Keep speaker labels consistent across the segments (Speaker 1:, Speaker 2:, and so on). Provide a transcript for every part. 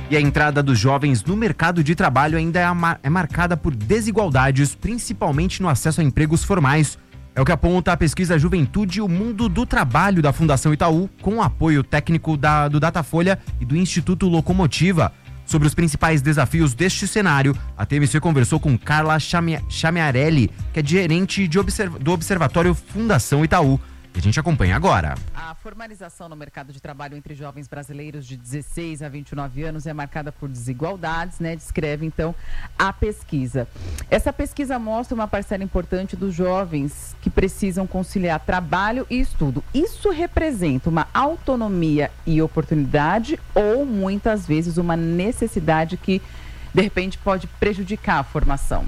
Speaker 1: E a entrada dos jovens no mercado de trabalho ainda é marcada por desigualdades, principalmente no acesso a empregos formais. É o que aponta a pesquisa Juventude e o Mundo do Trabalho da Fundação Itaú, com o apoio técnico do Datafolha e do Instituto Locomotiva. Sobre os principais desafios deste cenário, a TMC conversou com Carla Chamiarelli, que é gerente do Observatório Fundação Itaú. E a gente acompanha agora.
Speaker 2: A formalização no mercado de trabalho entre jovens brasileiros de 16 a 29 anos é marcada por desigualdades, né? Descreve, então, a pesquisa. Essa pesquisa mostra uma parcela importante dos jovens que precisam conciliar trabalho e estudo. Isso representa uma autonomia e oportunidade ou, muitas vezes, uma necessidade que, de repente, pode prejudicar a formação.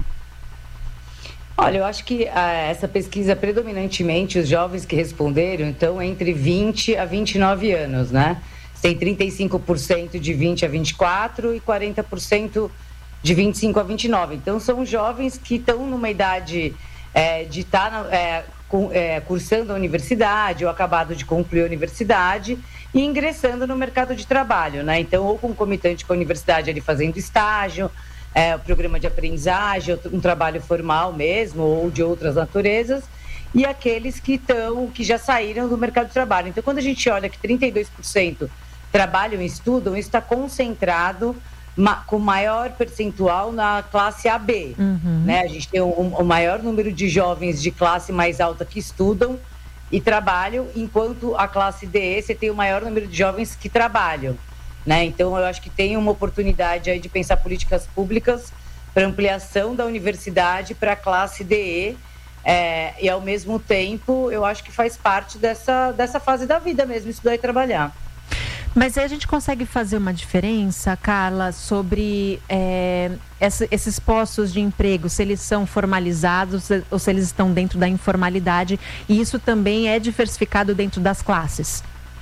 Speaker 3: Olha, eu acho que essa pesquisa, predominantemente, os jovens que responderam, então, entre 20 a 29 anos, né? Tem 35% de 20 a 24 e 40% de 25 a 29. Então, são jovens que estão numa idade de estar cursando a universidade ou acabado de concluir a universidade e ingressando no mercado de trabalho, né? Então, ou concomitante com a universidade, ali fazendo estágio, o programa de aprendizagem, um trabalho formal mesmo, ou de outras naturezas, e aqueles que já saíram do mercado de trabalho. Então, quando a gente olha que 32% trabalham e estudam, isso está concentrado com maior percentual na classe AB. Né? A gente tem o maior número de jovens de classe mais alta que estudam e trabalham, enquanto a classe DE, você tem o maior número de jovens que trabalham. Né? Então, eu acho que tem uma oportunidade aí de pensar políticas públicas para ampliação da universidade para a classe DE e, ao mesmo tempo, eu acho que faz parte dessa fase da vida mesmo, estudar e trabalhar.
Speaker 4: Mas aí a gente consegue fazer uma diferença, Carla, sobre esses postos de emprego, se eles são formalizados ou se eles estão dentro da informalidade, e isso também é diversificado dentro das classes?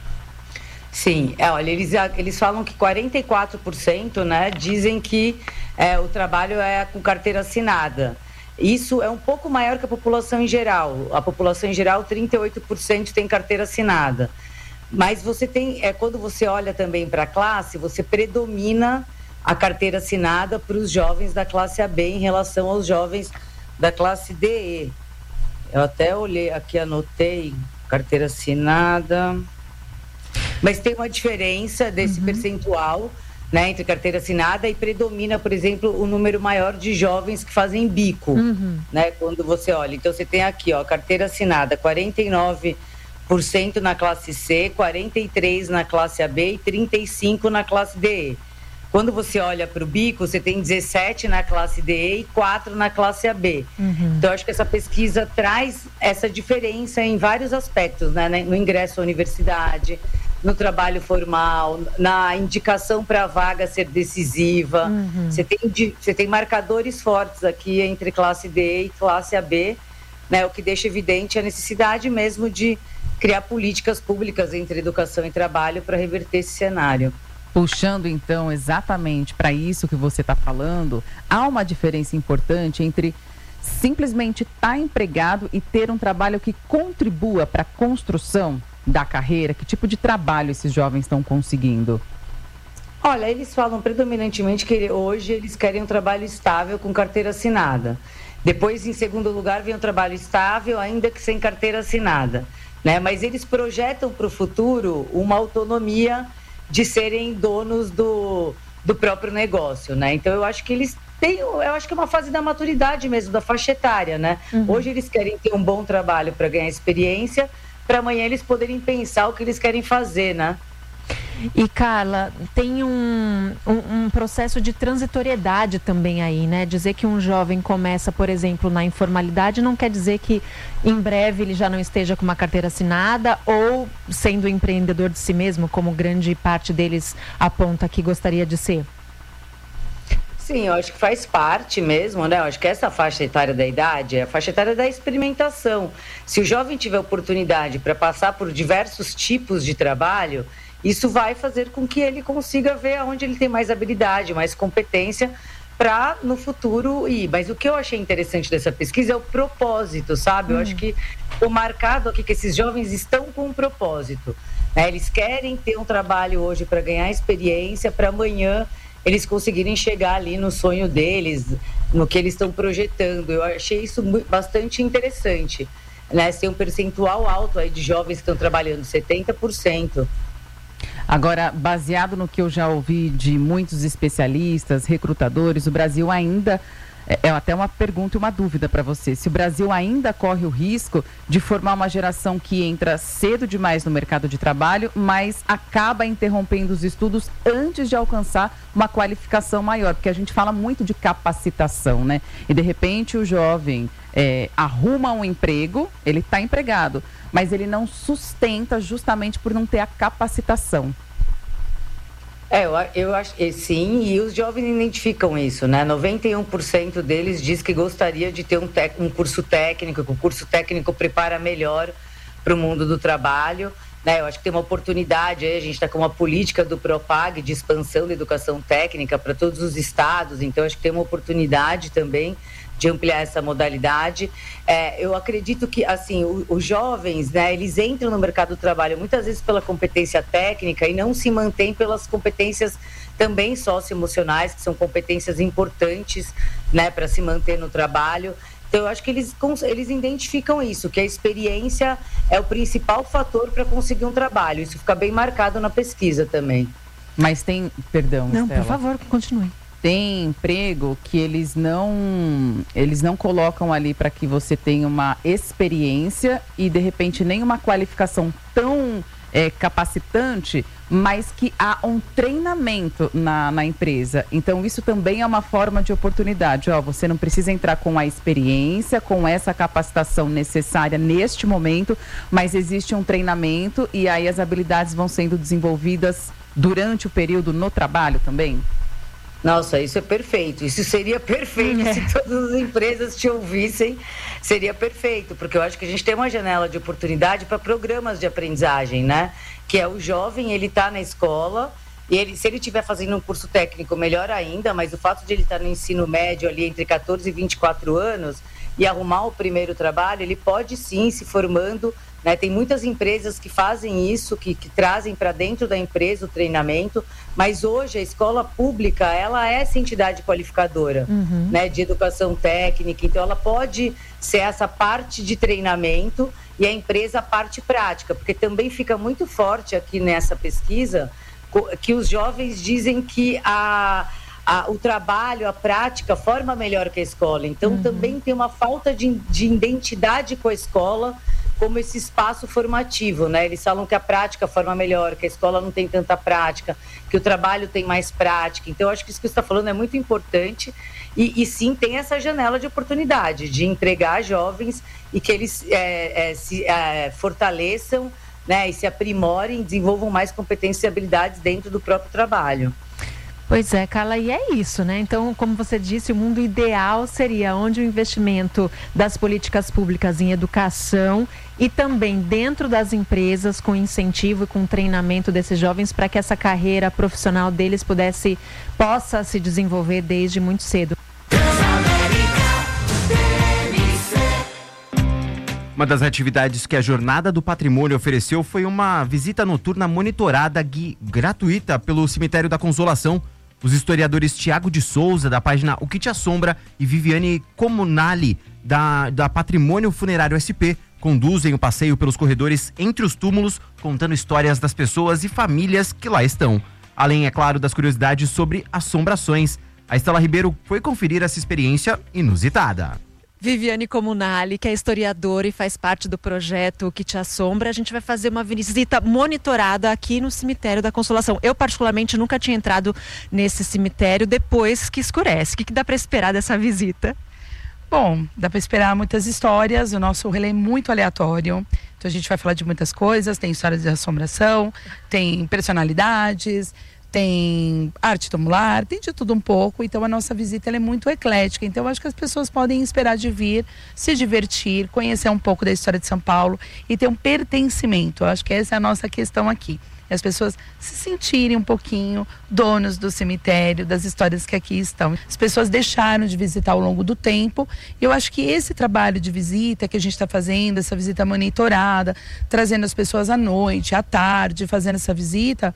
Speaker 3: Sim, olha, eles falam que 44%, né, dizem que o trabalho é com carteira assinada. Isso é um pouco maior que a população em geral. A população em geral, 38% tem carteira assinada. Mas você tem, quando você olha também para a classe, você predomina a carteira assinada para os jovens da classe AB em relação aos jovens da classe DE. Eu até olhei aqui, anotei, carteira assinada. Mas tem uma diferença desse percentual, né, entre carteira assinada e predomina, por exemplo, o número maior de jovens que fazem bico, né, quando você olha. Então, você tem aqui, carteira assinada, 49% na classe C, 43% na classe AB e 35% na classe DE. Quando você olha para o bico, você tem 17% na classe DE e 4% na classe AB. Então, eu acho que essa pesquisa traz essa diferença em vários aspectos, né, no ingresso à universidade, no trabalho formal, na indicação para a vaga ser decisiva. Você tem marcadores fortes aqui entre classe D e classe AB, né, o que deixa evidente a necessidade mesmo de criar políticas públicas entre educação e trabalho para reverter esse cenário.
Speaker 2: Puxando, então, exatamente para isso que você está falando, há uma diferença importante entre simplesmente estar empregado e ter um trabalho que contribua para a construção da carreira. Que tipo de trabalho esses jovens estão conseguindo?
Speaker 3: Olha, eles falam predominantemente que hoje eles querem um trabalho estável com carteira assinada. Depois, em segundo lugar, vem um trabalho estável, ainda que sem carteira assinada, né? Mas eles projetam para o futuro uma autonomia de serem donos do próprio negócio, né? Então, eu acho que eles têm, eu acho que é uma fase da maturidade mesmo, da faixa etária, né? Hoje eles querem ter um bom trabalho para ganhar experiência, para amanhã eles poderem pensar o que eles querem fazer, né?
Speaker 4: E, Carla, tem um processo de transitoriedade também aí, né? Dizer que um jovem começa, por exemplo, na informalidade não quer dizer que em breve ele já não esteja com uma carteira assinada ou sendo empreendedor de si mesmo, como grande parte deles aponta que gostaria de ser.
Speaker 3: Sim, eu acho que faz parte mesmo, né? Eu acho que essa faixa etária da idade é a faixa etária da experimentação. Se o jovem tiver oportunidade para passar por diversos tipos de trabalho, isso vai fazer com que ele consiga ver onde ele tem mais habilidade, mais competência para no futuro ir. Mas o que eu achei interessante dessa pesquisa é o propósito, sabe? Eu acho que o marcado aqui que esses jovens estão com um propósito, né? Eles querem ter um trabalho hoje para ganhar experiência, para amanhã eles conseguirem chegar ali no sonho deles, no que eles estão projetando. Eu achei isso bastante interessante, né? Tem um percentual alto aí de jovens que estão trabalhando, 70%.
Speaker 2: Agora, baseado no que eu já ouvi de muitos especialistas, recrutadores, o Brasil ainda... É até uma pergunta e uma dúvida para você. Se o Brasil ainda corre o risco de formar uma geração que entra cedo demais no mercado de trabalho, mas acaba interrompendo os estudos antes de alcançar uma qualificação maior, porque a gente fala muito de capacitação, né? E de repente o jovem arruma um emprego, ele está empregado, mas ele não sustenta justamente por não ter a capacitação.
Speaker 3: Eu acho que sim, e os jovens identificam isso, né? 91% deles diz que gostaria de ter um curso técnico, que o curso técnico prepara melhor para o mundo do trabalho, né? Eu acho que tem uma oportunidade aí, a gente está com uma política do Propag de expansão da educação técnica para todos os estados, então acho que tem uma oportunidade também de ampliar essa modalidade. Eu acredito que, assim, os jovens, né, eles entram no mercado do trabalho muitas vezes pela competência técnica e não se mantêm pelas competências também socioemocionais, que são competências importantes, né, para se manter no trabalho. Então, eu acho que eles identificam isso, que a experiência é o principal fator para conseguir um trabalho. Isso fica bem marcado na pesquisa também.
Speaker 2: Mas tem... Perdão,
Speaker 4: Não,
Speaker 2: Estela.
Speaker 4: por favor, continue.
Speaker 2: Tem emprego que eles não colocam ali para que você tenha uma experiência e, de repente, nem uma qualificação tão capacitante, mas que há um treinamento na empresa. Então, isso também é uma forma de oportunidade. Você não precisa entrar com a experiência, com essa capacitação necessária neste momento, mas existe um treinamento e aí as habilidades vão sendo desenvolvidas durante o período no trabalho também?
Speaker 3: Nossa, isso é perfeito. Isso seria perfeito se todas as empresas te ouvissem. Seria perfeito, porque eu acho que a gente tem uma janela de oportunidade para programas de aprendizagem, né? Que é o jovem, ele está na escola e se ele estiver fazendo um curso técnico, melhor ainda, mas o fato de ele estar no ensino médio ali entre 14 e 24 anos e arrumar o primeiro trabalho, ele pode sim se formando, né? Tem muitas empresas que fazem isso, que trazem para dentro da empresa o treinamento, mas hoje a escola pública, ela é essa entidade qualificadora, né, de educação técnica, então ela pode ser essa parte de treinamento e a empresa a parte prática, porque também fica muito forte aqui nessa pesquisa que os jovens dizem que o trabalho, a prática forma melhor que a escola, então também tem uma falta de identidade com a escola como esse espaço formativo, né? Eles falam que a prática forma melhor, que a escola não tem tanta prática, que o trabalho tem mais prática. Então, eu acho que isso que você está falando é muito importante e sim, tem essa janela de oportunidade de entregar jovens e que eles se fortaleçam, né? E se aprimorem, desenvolvam mais competências e habilidades dentro do próprio trabalho.
Speaker 4: Pois é, Carla, e é isso, né? Então, como você disse, o mundo ideal seria onde o investimento das políticas públicas em educação e também dentro das empresas, com incentivo e com treinamento desses jovens para que essa carreira profissional deles possa se desenvolver desde muito cedo.
Speaker 1: Uma das atividades que a Jornada do Patrimônio ofereceu foi uma visita noturna monitorada gratuita pelo Cemitério da Consolação. Os historiadores Tiago de Souza, da página O Que Te Assombra, e Viviane Comunali, da Patrimônio Funerário SP, conduzem o passeio pelos corredores entre os túmulos, contando histórias das pessoas e famílias que lá estão. Além, é claro, das curiosidades sobre assombrações. A Estela Ribeiro foi conferir essa experiência inusitada.
Speaker 4: Viviane Comunali, que é historiadora e faz parte do projeto O Que Te Assombra, a gente vai fazer uma visita monitorada aqui no Cemitério da Consolação. Eu, particularmente, nunca tinha entrado nesse cemitério depois que escurece. O que dá para esperar dessa visita?
Speaker 5: Bom, dá para esperar muitas histórias. O nosso relé é muito aleatório. Então, a gente vai falar de muitas coisas. Tem histórias de assombração, tem personalidades, tem arte tumular, tem de tudo um pouco. Então a nossa visita ela é muito eclética, então eu acho que as pessoas podem esperar de vir, se divertir, conhecer um pouco da história de São Paulo e ter um pertencimento. Eu acho que essa é a nossa questão aqui. E as pessoas se sentirem um pouquinho donos do cemitério, das histórias que aqui estão. As pessoas deixaram de visitar ao longo do tempo. E eu acho que esse trabalho de visita que a gente está fazendo, essa visita monitorada, trazendo as pessoas à noite, à tarde, fazendo essa visita,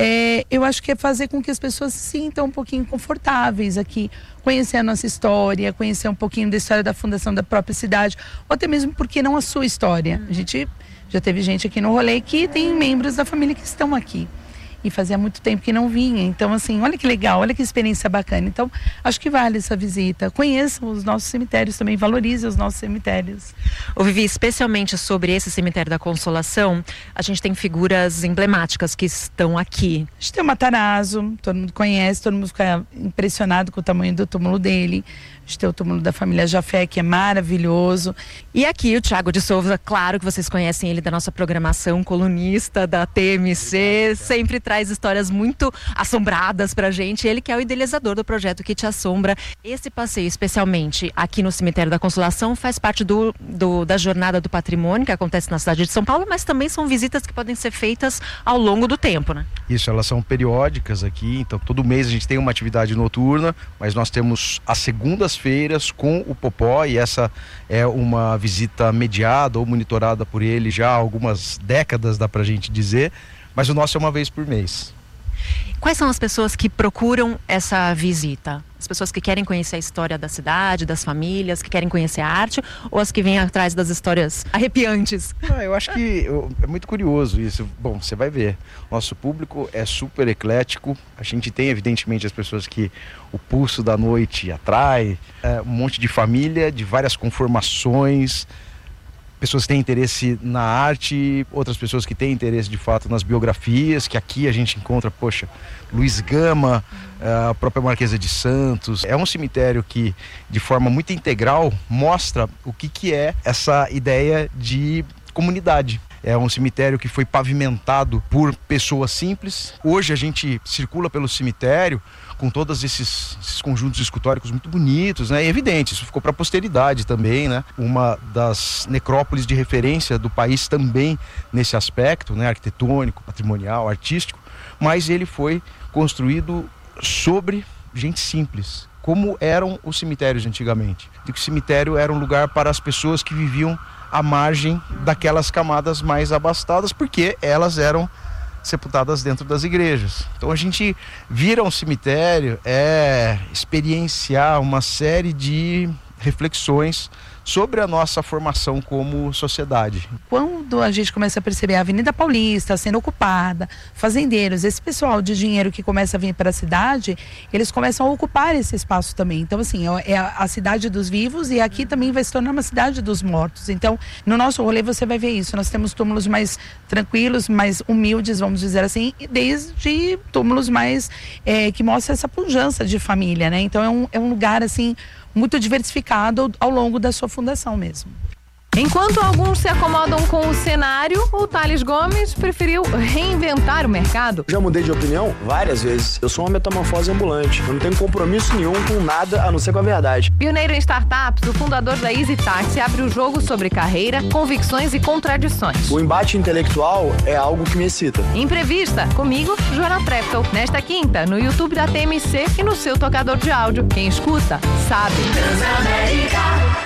Speaker 5: eu acho que é fazer com que as pessoas se sintam um pouquinho confortáveis aqui, conhecer a nossa história, conhecer um pouquinho da história da fundação da própria cidade, ou até mesmo, porque não a sua história. A gente já teve gente aqui no rolê que tem membros da família que estão aqui. E fazia muito tempo que não vinha. Então, assim, olha que legal, olha que experiência bacana. Então, acho que vale essa visita. Conheçam os nossos cemitérios também, valorizem os nossos cemitérios.
Speaker 4: Ô Vivi, especialmente sobre esse cemitério da Consolação, a gente tem figuras emblemáticas que estão aqui.
Speaker 5: A gente tem o Matarazzo, todo mundo conhece, todo mundo fica impressionado com o tamanho do túmulo dele. A gente tem o túmulo da família Jafé, que é maravilhoso.
Speaker 4: E aqui o Thiago de Souza, claro que vocês conhecem ele da nossa programação, colunista da TMC, sempre traz histórias muito assombradas pra gente. Ele que é o idealizador do projeto Que Te Assombra. Esse passeio, especialmente aqui no Cemitério da Consolação, faz parte da Jornada do Patrimônio, que acontece na cidade de São Paulo, mas também são visitas que podem ser feitas ao longo do tempo, né?
Speaker 6: Isso, elas são periódicas aqui, então todo mês a gente tem uma atividade noturna, mas nós temos as segundas-feiras com o Popó, e essa é uma visita mediada ou monitorada por ele já há algumas décadas, dá pra gente dizer, mas o nosso é uma vez por mês.
Speaker 4: Quais são as pessoas que procuram essa visita? As pessoas que querem conhecer a história da cidade, das famílias, que querem conhecer a arte, ou as que vêm atrás das histórias arrepiantes?
Speaker 6: Eu acho que é muito curioso isso. Bom, você vai ver. Nosso público é super eclético. A gente tem, evidentemente, as pessoas que o pulso da noite atrai. Um monte de família, de várias conformações. Pessoas que têm interesse na arte, outras pessoas que têm interesse de fato nas biografias, que aqui a gente encontra, poxa, Luiz Gama, a própria Marquesa de Santos. É um cemitério que, de forma muito integral, mostra o que é essa ideia de comunidade. É um cemitério que foi pavimentado por pessoas simples. Hoje a gente circula pelo cemitério com todos esses conjuntos escultóricos muito bonitos, né? E evidente, isso ficou para a posteridade também, né? Uma das necrópolis de referência do país também nesse aspecto, né? Arquitetônico, patrimonial, artístico, mas ele foi construído sobre gente simples, como eram os cemitérios antigamente. E que o cemitério era um lugar para as pessoas que viviam à margem daquelas camadas mais abastadas, porque elas eram sepultadas dentro das igrejas. Então a gente vir a um cemitério é experienciar uma série de reflexões sobre a nossa formação como sociedade.
Speaker 5: Quando a gente começa a perceber a Avenida Paulista sendo ocupada, fazendeiros, esse pessoal de dinheiro que começa a vir para a cidade, eles começam a ocupar esse espaço também. Então, assim, é a cidade dos vivos, e aqui também vai se tornar uma cidade dos mortos. Então, no nosso rolê você vai ver isso. Nós temos túmulos mais tranquilos, mais humildes, vamos dizer assim, e desde túmulos mais que mostram essa pujança de família, né? Então, é um lugar, assim, muito diversificado ao longo da sua fundação mesmo.
Speaker 7: Enquanto alguns se acomodam com o cenário, o Thales Gomes preferiu reinventar o mercado.
Speaker 8: Já mudei de opinião várias vezes. Eu sou uma metamorfose ambulante. Eu não tenho compromisso nenhum com nada a não ser com a verdade.
Speaker 7: Pioneiro em startups, o fundador da Easy Taxi abre o jogo sobre carreira, convicções e contradições.
Speaker 8: O embate intelectual é algo que me excita.
Speaker 7: Entrevista comigo, Joana Treptow. Nesta quinta, no YouTube da TMC e no seu tocador de áudio. Quem escuta, sabe.
Speaker 9: Transamérica,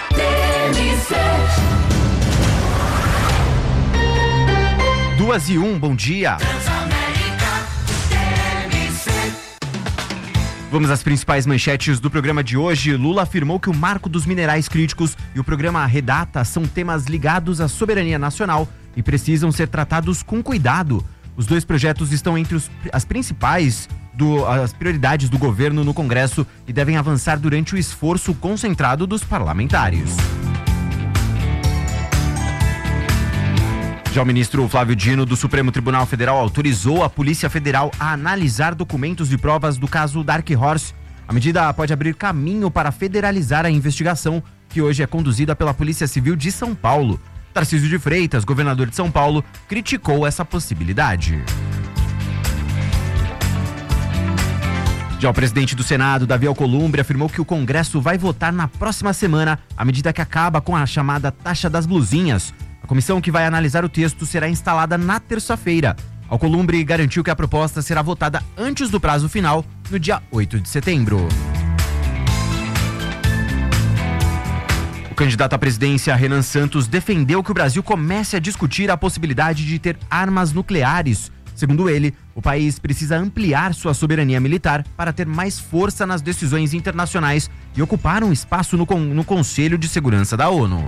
Speaker 9: TMC.
Speaker 1: 2:01, bom dia. Vamos às principais manchetes do programa de hoje. Lula afirmou que o marco dos minerais críticos e o programa Redata são temas ligados à soberania nacional e precisam ser tratados com cuidado. Os dois projetos estão entre as principais as prioridades do governo no Congresso e devem avançar durante o esforço concentrado dos parlamentares. Já o ministro Flávio Dino, do Supremo Tribunal Federal, autorizou a Polícia Federal a analisar documentos e provas do caso Dark Horse. A medida pode abrir caminho para federalizar a investigação, que hoje é conduzida pela Polícia Civil de São Paulo. Tarcísio de Freitas, governador de São Paulo, criticou essa possibilidade. Já o presidente do Senado, Davi Alcolumbre, afirmou que o Congresso vai votar na próxima semana a medida que acaba com a chamada taxa das blusinhas. A comissão que vai analisar o texto será instalada na terça-feira. Alcolumbre garantiu que a proposta será votada antes do prazo final, no dia 8 de setembro. O candidato à presidência, Renan Santos, defendeu que o Brasil comece a discutir a possibilidade de ter armas nucleares. Segundo ele, o país precisa ampliar sua soberania militar para ter mais força nas decisões internacionais e ocupar um espaço no Conselho de Segurança da ONU.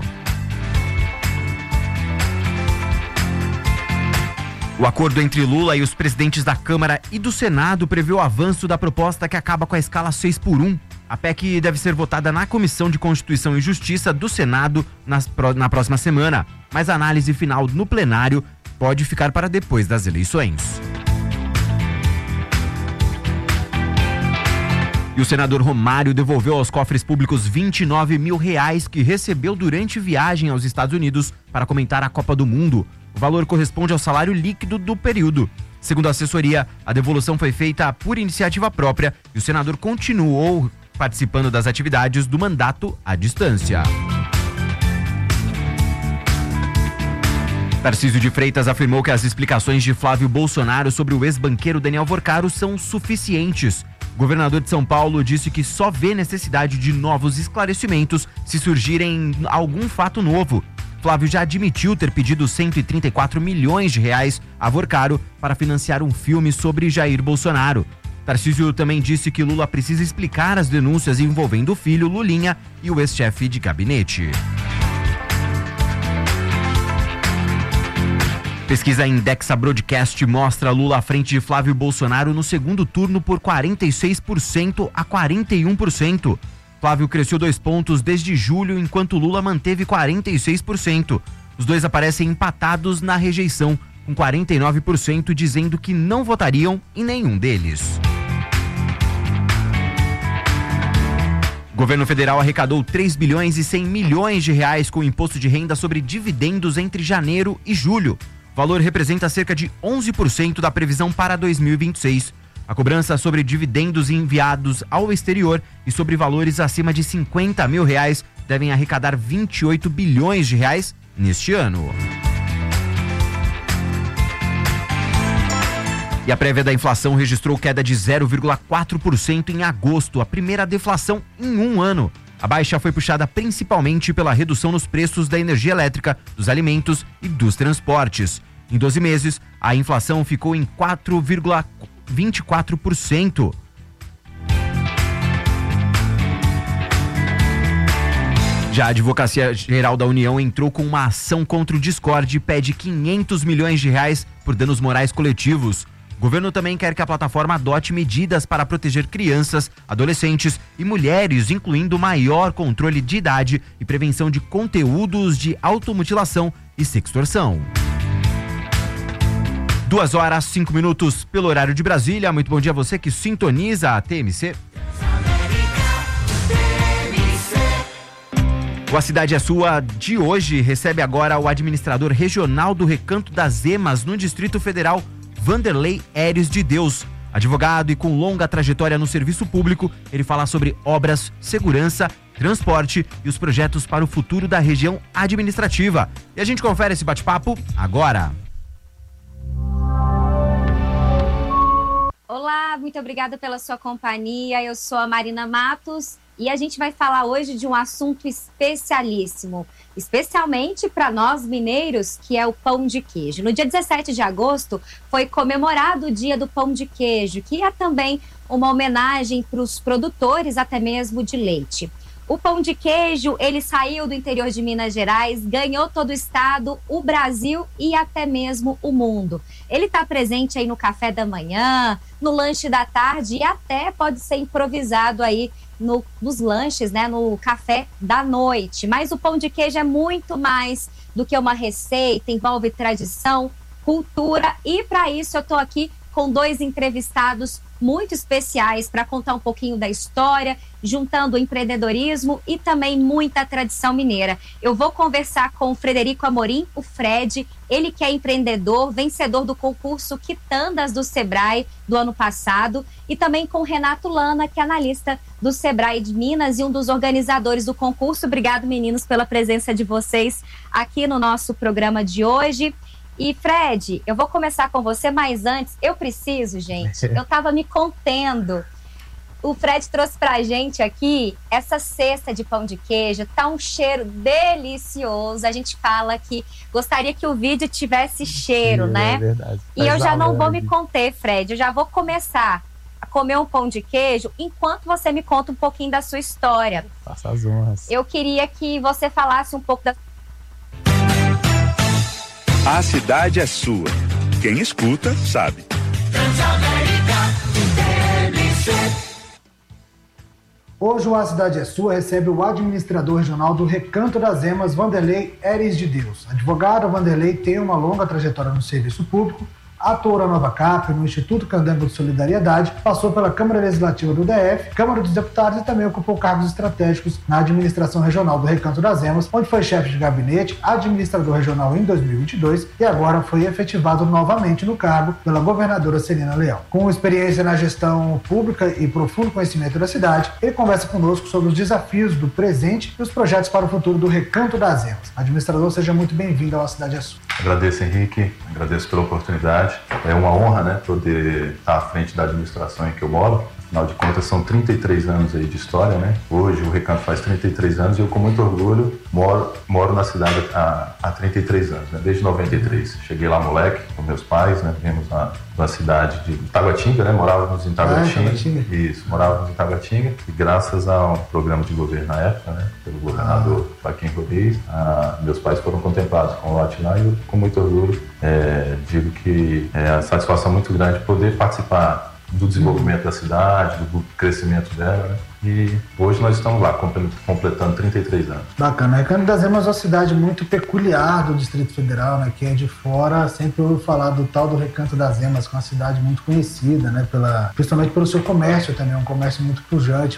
Speaker 1: O acordo entre Lula e os presidentes da Câmara e do Senado prevê o avanço da proposta que acaba com a escala 6x1. A PEC deve ser votada na Comissão de Constituição e Justiça do Senado na próxima semana, mas a análise final no plenário pode ficar para depois das eleições. E o senador Romário devolveu aos cofres públicos R$29 mil que recebeu durante viagem aos Estados Unidos para comentar a Copa do Mundo. O valor corresponde ao salário líquido do período. Segundo a assessoria, a devolução foi feita por iniciativa própria e o senador continuou participando das atividades do mandato à distância. Tarcísio de Freitas afirmou que as explicações de Flávio Bolsonaro sobre o ex-banqueiro Daniel Vorcaro são suficientes. O governador de São Paulo disse que só vê necessidade de novos esclarecimentos se surgirem algum fato novo. Flávio já admitiu ter pedido R$134 milhões a Vorcaro para financiar um filme sobre Jair Bolsonaro. Tarcísio também disse que Lula precisa explicar as denúncias envolvendo o filho Lulinha e o ex-chefe de gabinete. Pesquisa Indexa Broadcast mostra Lula à frente de Flávio Bolsonaro no segundo turno por 46% a 41%. Flávio cresceu 2 pontos desde julho, enquanto Lula manteve 46%. Os dois aparecem empatados na rejeição, com 49% dizendo que não votariam em nenhum deles. O governo federal arrecadou R$3 bilhões e 100 milhões com o imposto de renda sobre dividendos entre janeiro e julho. O valor representa cerca de 11% da previsão para 2026. A cobrança sobre dividendos enviados ao exterior e sobre valores acima de R$50 mil devem arrecadar R$28 bilhões neste ano. E a prévia da inflação registrou queda de 0,4% em agosto, a primeira deflação em um ano. A baixa foi puxada principalmente pela redução nos preços da energia elétrica, dos alimentos e dos transportes. Em 12 meses, a inflação ficou em 4,24%. Já a Advocacia Geral da União entrou com uma ação contra o Discord e pede R$500 milhões por danos morais coletivos. O governo também quer que a plataforma adote medidas para proteger crianças, adolescentes e mulheres, incluindo maior controle de idade e prevenção de conteúdos de automutilação e sextorção. 2h05 pelo horário de Brasília. Muito bom dia a você que sintoniza a TMC. O A Cidade é Sua de hoje recebe agora o administrador regional do Recanto das Emas no Distrito Federal, Vanderlei Eres de Deus. Advogado e com longa trajetória no serviço público, ele fala sobre obras, segurança, transporte e os projetos para o futuro da região administrativa. E a gente confere esse bate-papo agora.
Speaker 10: Olá, muito obrigada pela sua companhia. Eu sou a Marina Matos e a gente vai falar hoje de um assunto especialíssimo, especialmente para nós mineiros, que é o pão de queijo. No dia 17 de agosto foi comemorado o Dia do Pão de Queijo, que é também uma homenagem para os produtores, até mesmo de leite. O pão de queijo, ele saiu do interior de Minas Gerais, ganhou todo o estado, o Brasil e até mesmo o mundo. Ele está presente aí no café da manhã, no lanche da tarde e até pode ser improvisado aí nos lanches, né, no café da noite. Mas o pão de queijo é muito mais do que uma receita, envolve tradição, cultura e para isso eu estou aqui com 2 entrevistados muito especiais para contar um pouquinho da história, juntando empreendedorismo e também muita tradição mineira. Eu vou conversar com o Frederico Amorim, o Fred, ele que é empreendedor, vencedor do concurso Quitandas do Sebrae do ano passado, e também com o Renato Lana, que é analista do Sebrae de Minas e um dos organizadores do concurso. Obrigado, meninos, pela presença de vocês aqui no nosso programa de hoje. E Fred, eu vou começar com você, mas antes, eu preciso, gente, eu tava me contendo. O Fred trouxe pra gente aqui essa cesta de pão de queijo, tá um cheiro delicioso. A gente fala que gostaria que o vídeo tivesse cheiro, né?
Speaker 11: É verdade.
Speaker 10: E eu já não vou me conter, Fred, eu já vou começar a comer um pão de queijo enquanto você me conta um pouquinho da sua história.
Speaker 11: Faça as honras.
Speaker 10: Eu queria que você falasse um pouco da...
Speaker 12: A cidade é sua. Quem escuta, sabe.
Speaker 13: Hoje o A Cidade é Sua recebe o administrador regional do Recanto das Emas, Vanderlei Eres de Deus. Advogado, Vanderlei tem uma longa trajetória no serviço público, atuou na Nova Cap, no Instituto Candango de Solidariedade, passou pela Câmara Legislativa do DF, Câmara dos Deputados e também ocupou cargos estratégicos na administração regional do Recanto das Emas, onde foi chefe de gabinete, administrador regional em 2022 e agora foi efetivado novamente no cargo pela governadora Celina Leão. Com experiência na gestão pública e profundo conhecimento da cidade, ele conversa conosco sobre os desafios do presente e os projetos para o futuro do Recanto das Emas. Administrador, seja muito bem-vindo ao A Cidade é Sua.
Speaker 14: Agradeço, Henrique, agradeço pela oportunidade. É uma honra, né, poder estar à frente da administração em que eu moro. Afinal de contas, são 33 anos aí de história, né? Hoje o Recanto faz 33 anos e eu, com muito orgulho, moro na cidade há 33 anos, né? Desde 93. Cheguei lá moleque com meus pais, né? Viemos na cidade de Taguatinga, né? Morávamos em Taguatinga. Isso, morávamos em Taguatinga. E graças a um programa de governo na época, né? Pelo governador Joaquim Rodrigues, meus pais foram contemplados com o lote lá e eu, com muito orgulho, digo que é a satisfação muito grande poder participar do desenvolvimento da cidade, do crescimento dela, né? E hoje nós estamos lá, completando 33 anos. Bacana.
Speaker 13: Recanto das Emas é uma cidade muito peculiar do Distrito Federal, né? Quem é de fora sempre ouve falar do tal do Recanto das Emas, que é uma cidade muito conhecida, né? Principalmente pelo seu comércio também, um comércio muito pujante,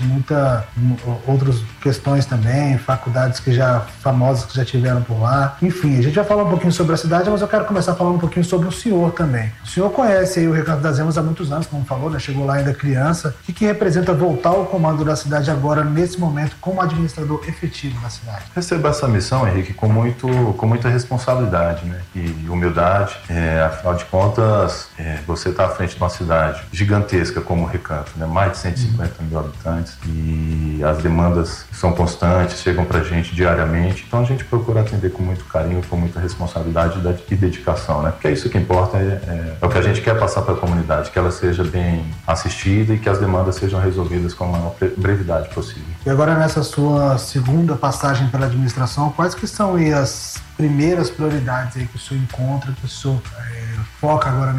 Speaker 13: outras questões também, faculdades famosas que já tiveram por lá. Enfim, a gente vai falar um pouquinho sobre a cidade, mas eu quero começar falando um pouquinho sobre o senhor também. O senhor conhece aí o Recanto das Emas há muitos anos, como falou, né? Chegou lá ainda criança. O que representa voltar ao comando da cidade agora, nesse momento, como administrador efetivo da cidade?
Speaker 14: Recebo essa missão, Henrique, com muita responsabilidade, né? E humildade. Afinal de contas, você está à frente de uma cidade gigantesca como o Recanto, né? Mais de 150 mil habitantes, e as demandas são constantes, chegam para a gente diariamente, então a gente procura atender com muito carinho, com muita responsabilidade e dedicação, né? Porque é isso que importa, é o que a gente quer passar para a comunidade, que ela seja bem assistida e que as demandas sejam resolvidas com a maior brevidade possível.
Speaker 13: E agora, nessa sua segunda passagem pela administração, quais que são aí as primeiras prioridades aí que o senhor encontra, que o senhor foca agora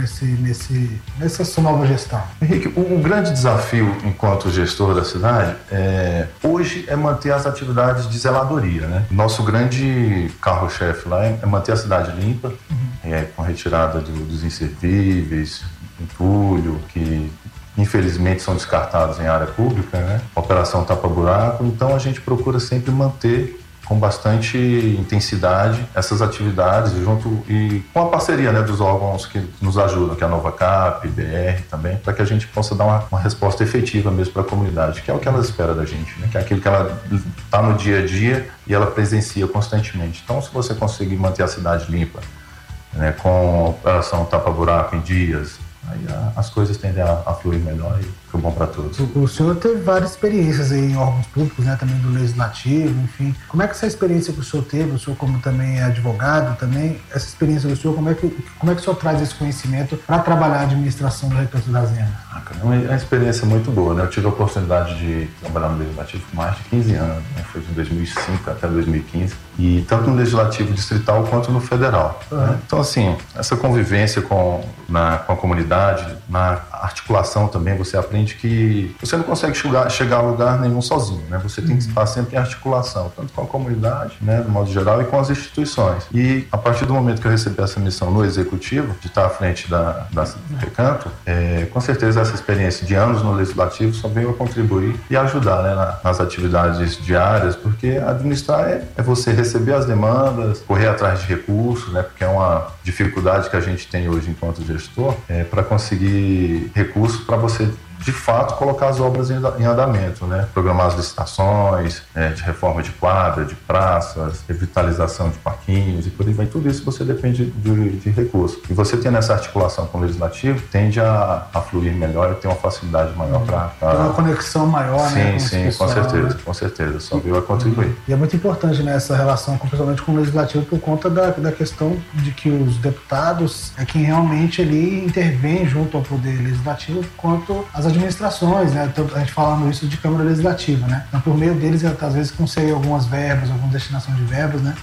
Speaker 13: nessa sua nova gestão?
Speaker 14: Henrique, um grande desafio enquanto gestor da cidade hoje é manter as atividades de zeladoria, né? Nosso grande carro-chefe lá é manter a cidade limpa, com retirada dos inservíveis, entulho, que infelizmente são descartados em área pública, né? Operação tapa-buraco. Então a gente procura sempre manter com bastante intensidade essas atividades e com a parceria, né, dos órgãos que nos ajudam, que é a Nova Cap, BR também, para que a gente possa dar uma resposta efetiva mesmo para a comunidade, que é o que ela espera da gente, né? Que é aquilo que ela está no dia a dia e ela presencia constantemente. Então, se você conseguir manter a cidade limpa, né, com a operação tapa-buraco em dias, aí as coisas tendem a fluir melhor e fica bom para todos.
Speaker 13: O senhor teve várias experiências aí em órgãos públicos, né, também do Legislativo, enfim. Como é que essa experiência que o senhor teve, o senhor como também é advogado, também, essa experiência do senhor, como é que o senhor traz esse conhecimento para trabalhar a administração do Recanto das Emas?
Speaker 14: É uma experiência muito boa, né? Eu tive a oportunidade de trabalhar no Legislativo por mais de 15 anos, né? Foi de 2005 até 2015, e tanto no Legislativo distrital quanto no federal. Né? Então, assim, essa convivência com a comunidade, na articulação também, você aprende que você não consegue chegar a lugar nenhum sozinho, né? Você tem que estar sempre em articulação, tanto com a comunidade, né, do modo geral, e com as instituições. E a partir do momento que eu recebi essa missão no Executivo, de estar à frente do Recanto, com certeza essa experiência de anos no Legislativo só veio a contribuir e ajudar, né, nas atividades diárias, porque administrar é você receber as demandas, correr atrás de recursos, né, porque é uma dificuldade que a gente tem hoje enquanto gestor, para conseguir recursos para você de fato, colocar as obras em andamento, né? Programar as licitações, de reforma de quadra, de praças, revitalização de parquinhos e por aí vai. Tudo isso você depende de recursos. E você tendo essa articulação com o legislativo, tende a fluir melhor e ter uma facilidade maior para...
Speaker 13: Ter uma conexão maior, né?
Speaker 14: Sim,
Speaker 13: pessoal,
Speaker 14: com certeza. Só veio a contribuir.
Speaker 13: E é muito importante, né, essa relação, principalmente com o legislativo, por conta da questão de que os deputados é quem realmente ali intervém junto ao poder legislativo quanto às administrações, né? Então, a gente falando isso de Câmara Legislativa, né? Então, por meio deles, às vezes, consegue algumas verbas, alguma destinação de verbas, né?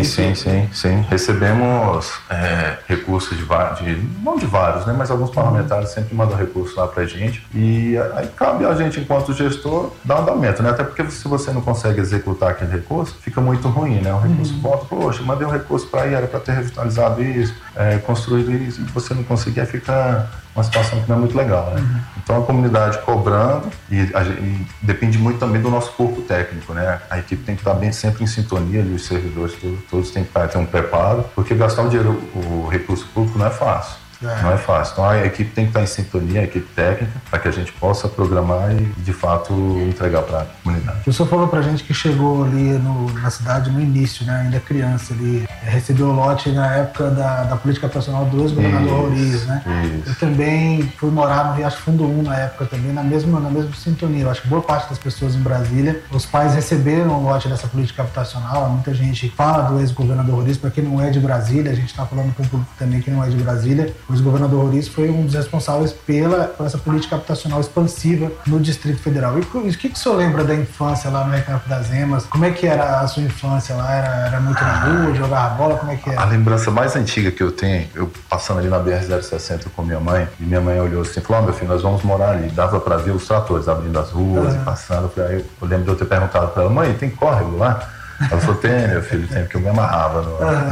Speaker 14: Sim. Recebemos recursos não de vários, né? Mas alguns parlamentares sempre mandam recursos lá pra gente. E aí cabe a gente, enquanto gestor, dar andamento, né? Até porque se você não consegue executar aquele recurso, fica muito ruim, né? O recurso volta, poxa, mandei um recurso para aí, era para ter revitalizado isso, construído isso, e você não conseguir, aí fica uma situação que não é muito legal, né? Então a comunidade cobrando e depende muito também do nosso corpo técnico, né? A equipe tem que estar bem sempre em sintonia, ali, os servidores todos têm que ter um preparo, porque gastar o recurso público não é fácil. Não é fácil. Então a equipe tem que estar em sintonia, a equipe técnica, para que a gente possa programar e, de fato, entregar para a comunidade.
Speaker 13: O senhor falou para a gente que chegou ali na cidade no início, né, ainda criança, ali, recebeu o lote na época da política habitacional do ex-governador Roriz, né? Eu também fui morar no Riacho Fundo 1 na época também, na mesma sintonia. Eu acho que boa parte das pessoas em Brasília, os pais receberam o lote dessa política habitacional. Muita gente fala do ex-governador Roriz, para quem não é de Brasília, a gente está falando com o público também que não é de Brasília. O ex-governador Roriz foi um dos responsáveis por essa política habitacional expansiva no Distrito Federal. E o que o senhor lembra da infância lá no Recanto das Emas? Como é que era a sua infância lá? Era muito na rua, jogava bola? Como é que era?
Speaker 14: A lembrança mais antiga que eu tenho, eu passando ali na BR-060 com minha mãe, e minha mãe olhou assim e falou: meu filho, nós vamos morar ali. Dava para ver os tratores abrindo as ruas e passando. Aí eu lembro de eu ter perguntado para ela: mãe, tem córrego lá? Ela falou: tem, meu filho, tem, porque eu me amarrava.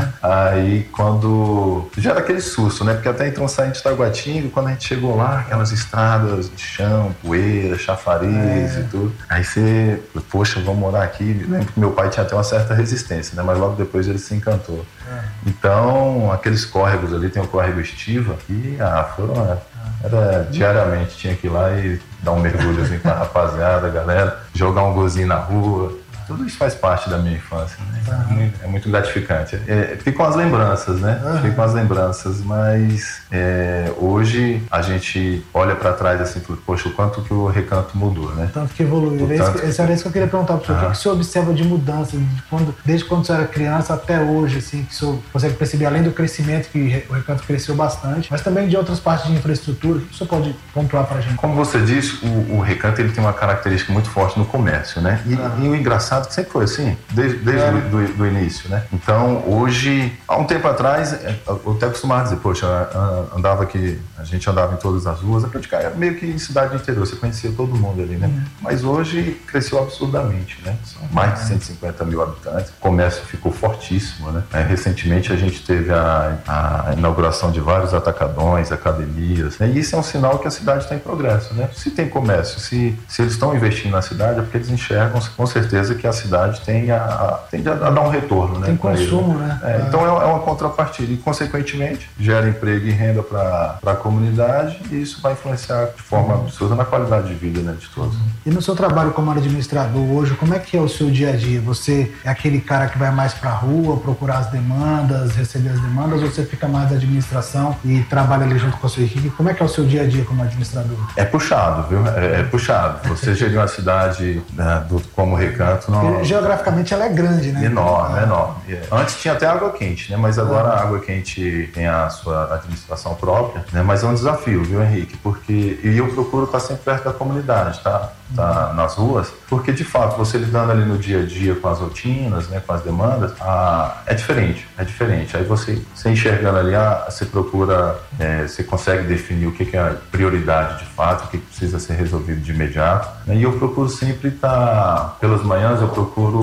Speaker 14: Aí quando... já era aquele susto, né? Porque até então saindo de Taguatinga, quando a gente chegou lá, aquelas estradas de chão, poeira, chafariz e tudo. Aí você, poxa, vamos morar aqui. Lembro que meu pai tinha até uma certa resistência, né? Mas logo depois ele se encantou. Então, aqueles córregos ali, tem o córrego Estiva, e era diariamente, tinha que ir lá e dar um mergulhozinho com a rapaziada, a galera, jogar um golzinho na rua. Tudo isso faz parte da minha infância, né? É muito gratificante. Ficam as lembranças, né? Ficam as lembranças, mas hoje a gente olha para trás assim, poxa, o quanto que o Recanto mudou, né?
Speaker 13: Tanto que evoluiu. Era isso que eu queria perguntar para o senhor. O que o senhor observa de mudança desde quando o senhor era criança até hoje, assim, que o senhor consegue perceber, além do crescimento, que o Recanto cresceu bastante, mas também de outras partes de infraestrutura, o que o senhor pode pontuar para a gente?
Speaker 14: Como você disse, o Recanto ele tem uma característica muito forte no comércio, né? E o engraçado que sempre foi assim, desde o início, né? Então, hoje, há um tempo atrás, eu até costumava dizer, poxa, a gente andava em todas as ruas, era meio que em cidade de interior, você conhecia todo mundo ali, né? Mas hoje cresceu absurdamente, né? São mais de 150 mil habitantes, o comércio ficou fortíssimo, né? Recentemente a gente teve a inauguração de vários atacadões, academias, né? E isso é um sinal que a cidade está em progresso, né? Se tem comércio, se eles estão investindo na cidade, é porque eles enxergam com certeza que a cidade tende a dar um retorno, né?
Speaker 13: Tem consumo, né?
Speaker 14: Então é uma contrapartida e, consequentemente, gera emprego e renda para a comunidade, e isso vai influenciar de forma absurda na qualidade de vida, né, de todos.
Speaker 13: E no seu trabalho como administrador hoje, como é que é o seu dia a dia? Você é aquele cara que vai mais para a rua, procurar as demandas, receber as demandas, ou você fica mais da administração e trabalha ali junto com a sua equipe? Como é que é o seu dia a dia como administrador?
Speaker 14: É puxado, viu? É puxado. Você gerir uma cidade como Recanto, não...
Speaker 13: Geograficamente ela é grande, né?
Speaker 14: Enorme. Antes tinha até água quente, né? Mas agora a água quente tem a sua administração própria, né? Mas é um desafio, viu, Henrique? Porque eu procuro estar sempre perto da comunidade, tá nas ruas, porque de fato você lidando ali no dia a dia com as rotinas, né, com as demandas, é diferente. Aí você enxergando ali, você procura, você consegue definir o que é a prioridade de fato, o que precisa ser resolvido de imediato, né? E eu procuro sempre estar, pelas manhãs eu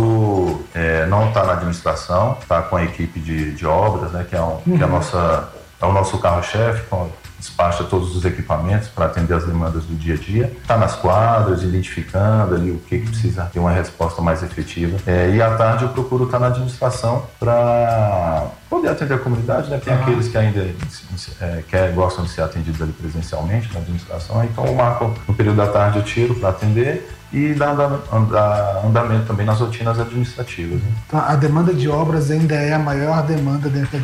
Speaker 14: procuro não estar na administração, estar com a equipe de obras, né, que é a nossa é o nosso carro-chefe, despacha todos os equipamentos para atender as demandas do dia a dia. Está nas quadras, identificando ali o que precisa ter uma resposta mais efetiva. E à tarde eu procuro estar na administração para poder atender a comunidade, né? Tem aqueles que ainda gostam de ser atendidos ali presencialmente na administração, então eu marco no período da tarde, eu tiro para atender e dar andamento também nas rotinas administrativas. Né?
Speaker 13: Então, a demanda de obras ainda é a maior demanda dentro da